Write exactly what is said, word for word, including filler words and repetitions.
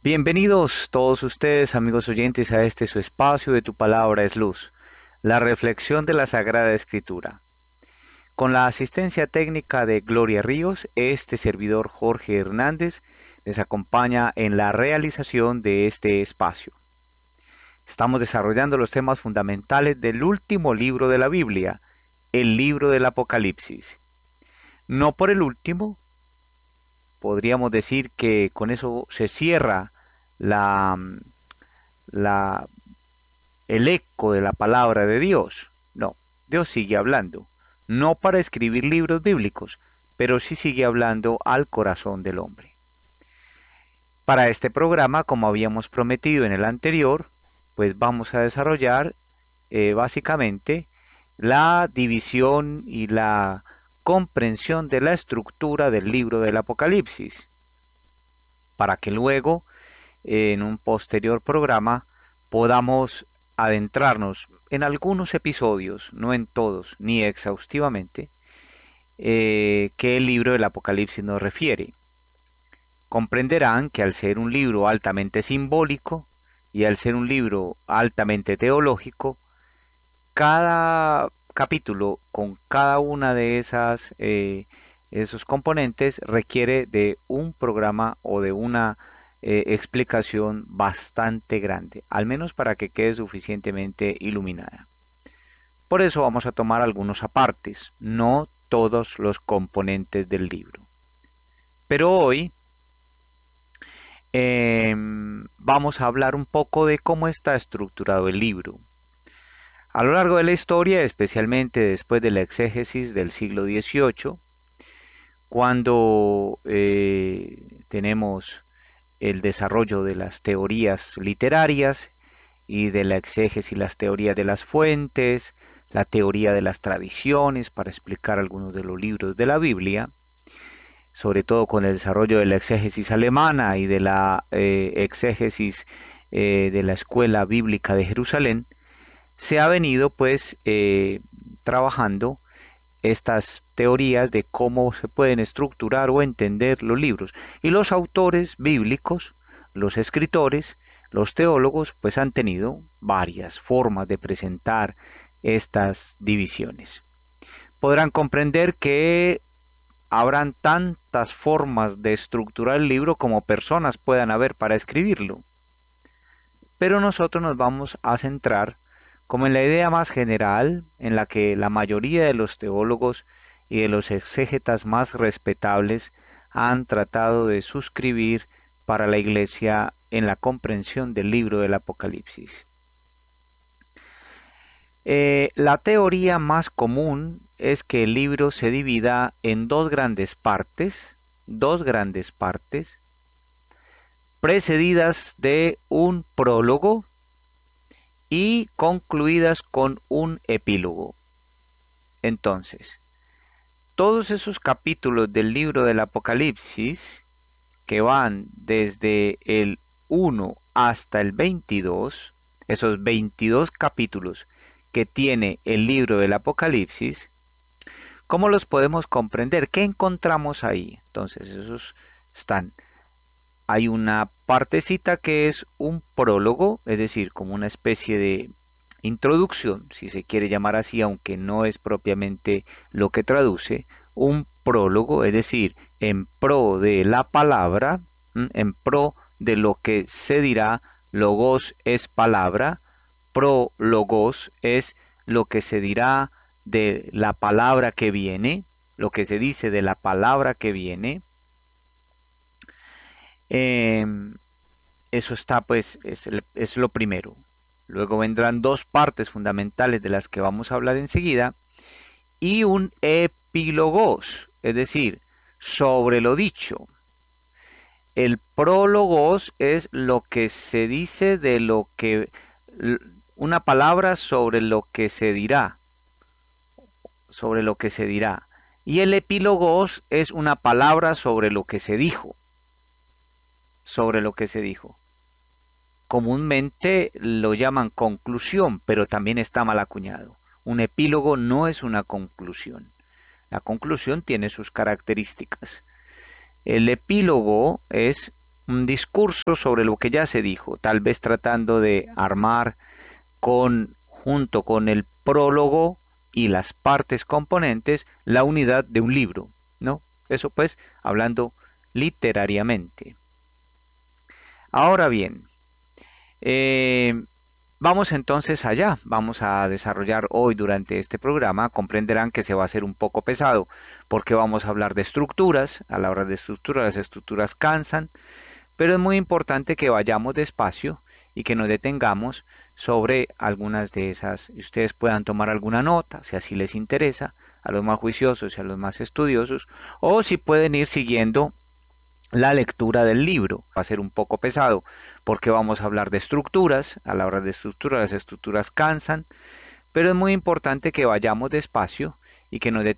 Bienvenidos todos ustedes, amigos oyentes, a este su espacio de Tu Palabra es Luz, la reflexión de la Sagrada Escritura. Con la asistencia técnica de Gloria Ríos, este servidor Jorge Hernández les acompaña en la realización de este espacio. Estamos desarrollando los temas fundamentales del último libro de la Biblia, el libro del Apocalipsis. No por el último, podríamos decir que con eso se cierra la, la, el eco de la palabra de Dios. No, Dios sigue hablando, no para escribir libros bíblicos, pero sí sigue hablando al corazón del hombre. Para este programa, como habíamos prometido en el anterior, pues vamos a desarrollar eh, básicamente la división y la comprensión de la estructura del libro del Apocalipsis, para que luego, en un posterior programa, podamos adentrarnos en algunos episodios, no en todos, ni exhaustivamente, eh, que el libro del Apocalipsis nos refiere. Comprenderán que al ser un libro altamente simbólico y al ser un libro altamente teológico, cada capítulo con cada una de esas eh, esos componentes requiere de un programa o de una eh, explicación bastante grande, al menos para que quede suficientemente iluminada. Por eso vamos a tomar algunos apartes, no todos los componentes del libro. Pero hoy eh, vamos a hablar un poco de cómo está estructurado el libro. A lo largo de la historia, especialmente después de la exégesis del siglo dieciocho, cuando eh, tenemos el desarrollo de las teorías literarias y de la exégesis, las teorías de las fuentes, la teoría de las tradiciones para explicar algunos de los libros de la Biblia, sobre todo con el desarrollo de la exégesis alemana y de la eh, exégesis eh, de la Escuela Bíblica de Jerusalén, se ha venido pues eh, trabajando estas teorías de cómo se pueden estructurar o entender los libros. Y los autores bíblicos, los escritores, los teólogos, pues han tenido varias formas de presentar estas divisiones. Podrán comprender que habrán tantas formas de estructurar el libro como personas puedan haber para escribirlo. Pero nosotros nos vamos a centrar como en la idea más general, en la que la mayoría de los teólogos y de los exégetas más respetables han tratado de suscribir para la Iglesia en la comprensión del libro del Apocalipsis. Eh, la teoría más común es que el libro se divida en dos grandes partes, dos grandes partes, precedidas de un prólogo y concluidas con un epílogo. Entonces, todos esos capítulos del libro del Apocalipsis, que van desde el uno hasta el veintidós, esos veintidós capítulos que tiene el libro del Apocalipsis, ¿cómo los podemos comprender? ¿Qué encontramos ahí? Entonces, esos están. Hay una partecita que es un prólogo, es decir, como una especie de introducción, si se quiere llamar así, aunque no es propiamente lo que traduce, un prólogo, es decir, en pro de la palabra, en pro de lo que se dirá, logos es palabra, prólogos es lo que se dirá de la palabra que viene, lo que se dice de la palabra que viene. Eh, eso está pues, es, es lo primero. Luego vendrán dos partes fundamentales de las que vamos a hablar enseguida y un epílogos, es decir, sobre lo dicho. El prólogos es lo que se dice de lo que, una palabra sobre lo que se dirá, sobre lo que se dirá. Y el epílogos es una palabra sobre lo que se dijo. sobre lo que se dijo. Comúnmente lo llaman conclusión, pero también está mal acuñado. Un epílogo no es una conclusión. La conclusión tiene sus características. El epílogo es un discurso sobre lo que ya se dijo, tal vez tratando de armar con, junto con el prólogo y las partes componentes, la unidad de un libro, ¿no? Eso pues, hablando literariamente. Ahora bien, eh, vamos entonces allá, vamos a desarrollar hoy durante este programa, comprenderán que se va a hacer un poco pesado, porque vamos a hablar de estructuras, a la hora de estructuras, las estructuras cansan, pero es muy importante que vayamos despacio y que nos detengamos sobre algunas de esas, y ustedes puedan tomar alguna nota, si así les interesa, a los más juiciosos y a los más estudiosos, o si pueden ir siguiendo la lectura del libro. Va a ser un poco pesado porque vamos a hablar de estructuras, a la hora de estructuras, las estructuras cansan, pero es muy importante que vayamos despacio y que nos detengamos